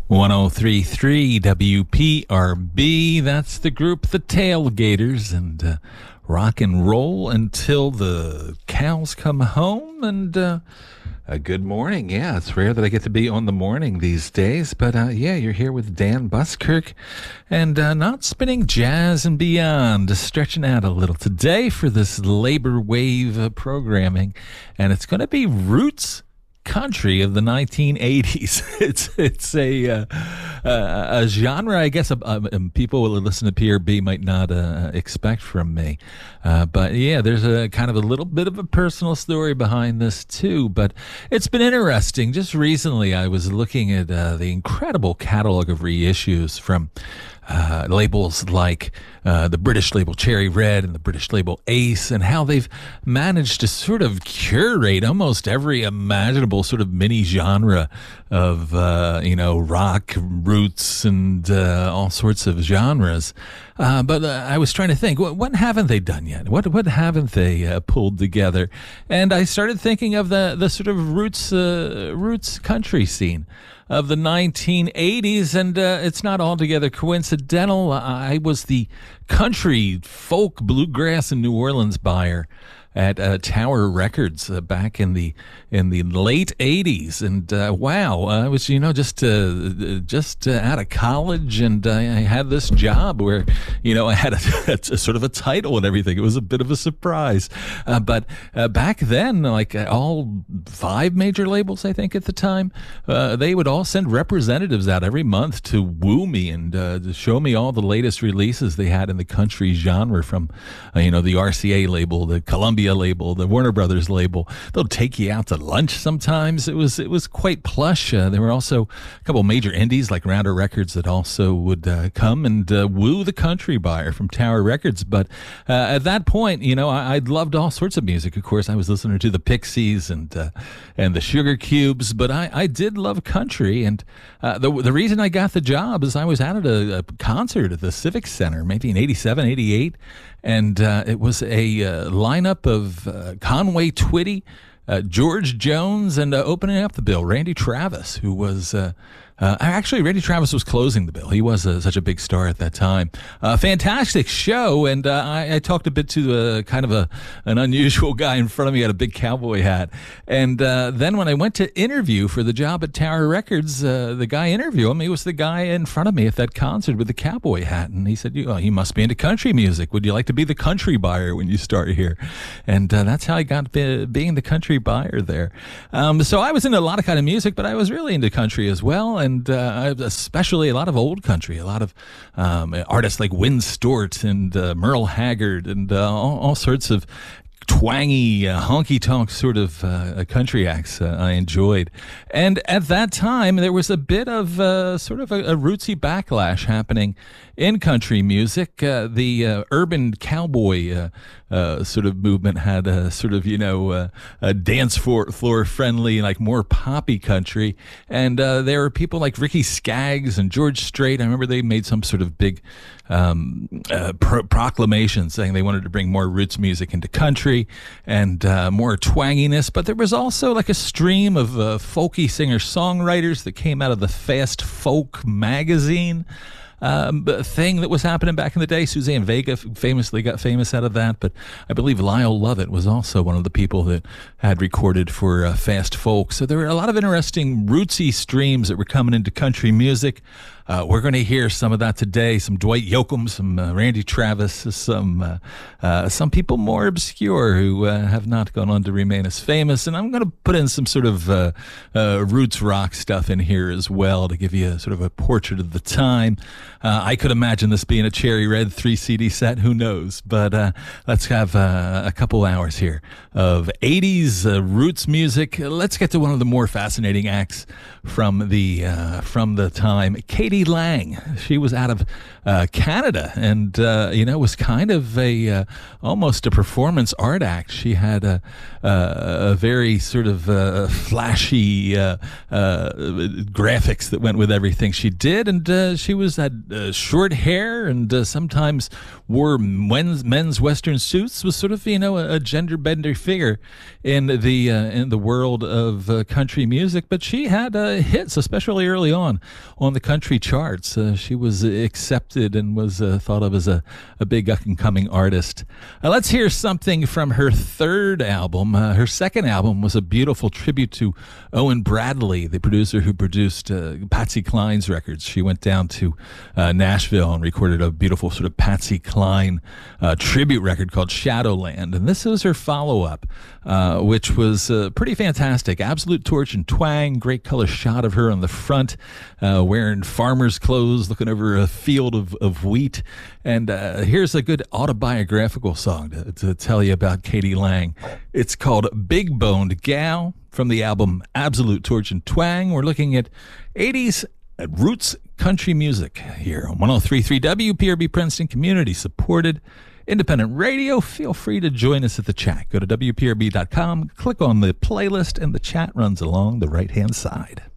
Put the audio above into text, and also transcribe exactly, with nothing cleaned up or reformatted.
one oh three point three W P R B. That's the group The Tailgaters, and uh, rock and roll until the cows come home. And uh, a good morning. Yeah, it's rare that I get to be on the morning these days, but uh, yeah, you're here with Dan Buskirk, and uh, not spinning jazz and beyond, just stretching out a little today for this Labor Wave uh, programming, and it's going to be roots country of the nineteen eighties. It's it's a uh, uh, a genre, I guess, uh, um, people who listen to P R B might not uh, expect from me. Uh, but yeah, there's a kind of a little bit of a personal story behind this too. But it's been interesting. Just recently, I was looking at uh, the incredible catalog of reissues from Uh, labels like uh, the British label Cherry Red and the British label Ace, and how they've managed to sort of curate almost every imaginable sort of mini genre of, uh, you know, rock, roots, and uh, all sorts of genres. Uh, but uh, I was trying to think, what, what haven't they done yet? What what haven't they uh, pulled together? And I started thinking of the, the sort of roots uh, roots country scene of the nineteen eighties, and uh, it's not altogether coincidental. I was the country, folk, bluegrass, and New Orleans buyer at uh, Tower Records uh, back in the in the late eighties, and uh, wow, I was you know just uh, just uh, out of college, and uh, I had this job where you know I had a, a sort of a title and everything. It was a bit of a surprise, uh, but uh, back then, like uh, all five major labels, I think at the time, uh, they would all send representatives out every month to woo me and uh, to show me all the latest releases they had in the country genre from uh, you know the R C A label, the Columbia label, the Warner Brothers label. They'll take you out to lunch sometimes. It was it was quite plush. Uh, there were also a couple major indies like Rounder Records that also would uh, come and uh, woo the country buyer from Tower Records. But uh, at that point, you know, I, I'd loved all sorts of music. Of course, I was listening to the Pixies and uh, and the Sugar Cubes, but I, I did love country. And uh, the the reason I got the job is I was out at a, a concert at the Civic Center, maybe in eighty-seven, eighty-eight, and uh, it was a uh, lineup of uh, Conway Twitty, uh, George Jones, and uh, opening up the bill, Randy Travis, who was uh, uh, actually Randy Travis was closing the bill. He was uh, such a big star at that time. Uh, fantastic show, and uh, I, I talked a bit to uh, kind of a an unusual guy in front of me, had a big cowboy hat, and uh, then when I went to interview for the job at Tower Records, uh, the guy interviewing me was the guy in front of me at that concert with the cowboy hat, and he said, "Oh, you must be into country music. Would you like to be the country buyer when you start here?" And uh, that's how I got be, being the country buyer there. Um, so I was into a lot of kind of music, but I was really into country as well, and uh, especially a lot of old country, a lot of um, artists like Wynn Stewart and uh, Merle Haggard and uh, all, all sorts of twangy, uh, honky-tonk sort of uh, country acts uh, I enjoyed. And at that time, there was a bit of uh, sort of a, a rootsy backlash happening in country music. Uh, the uh, urban cowboy uh, uh, sort of movement had a sort of, you know, uh, a dance floor friendly, like more poppy country. And uh, there were people like Ricky Skaggs and George Strait. I remember they made some sort of big um, uh, pro- proclamation saying they wanted to bring more roots music into country and uh, more twanginess. But there was also like a stream of uh, folky singer-songwriters that came out of the Fast Folk magazine um, thing that was happening back in the day. Suzanne Vega famously got famous out of that, but I believe Lyle Lovett was also one of the people that had recorded for uh, Fast Folk. So there were a lot of interesting rootsy streams that were coming into country music. Uh, we're going to hear some of that today, some Dwight Yoakam, some uh, Randy Travis, some uh, uh, some people more obscure who uh, have not gone on to remain as famous. And I'm going to put in some sort of uh, uh, roots rock stuff in here as well to give you a, sort of a portrait of the time. Uh, I could imagine this being a Cherry Red three C D set, who knows? But uh, let's have uh, a couple hours here of eighties uh, roots music. Let's get to one of the more fascinating acts from the uh, from the time, Katie Lang. She was out of uh, Canada, and uh, you know, was kind of a uh, almost a performance art act. She had a, a, a very sort of uh, flashy uh, uh, graphics that went with everything she did, and uh, she was had had uh, short hair and uh, sometimes wore men's, men's Western suits, was sort of, you know, a, a gender bender figure in the uh, in the world of uh, country music. But she had uh, hits, especially early on on the country charts. Uh, she was accepted and was uh, thought of as a, a big up-and-coming artist. Uh, let's hear something from her third album. Uh, her second album was a beautiful tribute to Owen Bradley, the producer who produced uh, Patsy Cline's records. She went down to uh, Nashville and recorded a beautiful sort of Patsy Cline uh, tribute record called Shadowland. And this was her follow-up, uh, which was uh, pretty fantastic. Absolute Torch and Twang, great color shot of her on the front, uh, wearing farmer's clothes, looking over a field of, of wheat. And uh, here's a good autobiographical song to, to tell you about k.d. lang. It's called Big Boned Gal from the album Absolute Torch and Twang. We're looking at eighties roots country music here on one oh three point three W P R B Princeton, community supported independent radio. Feel free to join us at the chat. Go to W P R B dot com, click on the playlist, and the chat runs along the right-hand side.